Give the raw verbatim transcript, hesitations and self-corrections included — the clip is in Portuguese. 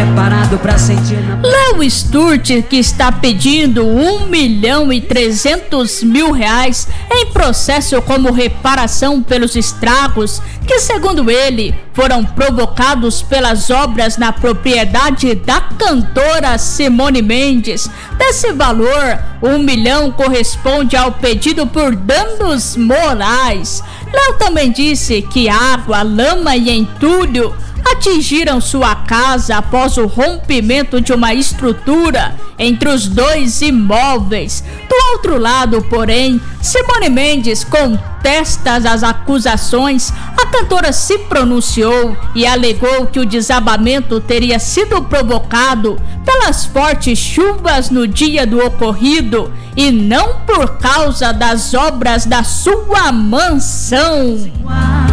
preparado pra sentir na... Léo Sturte, que está pedindo um milhão e trezentos mil reais em processo como reparação pelos estragos que, segundo ele, foram provocados pelas obras na propriedade da cantora Simone Mendes. Desse valor, um milhão corresponde ao pedido por danos morais. Léo também disse que água, lama e entulho atingiram sua casa após o rompimento de uma estrutura entre os dois imóveis. Do outro lado, porém, Simone Mendes contesta as acusações. A cantora se pronunciou e alegou que o desabamento teria sido provocado pelas fortes chuvas no dia do ocorrido e não por causa das obras da sua mansão.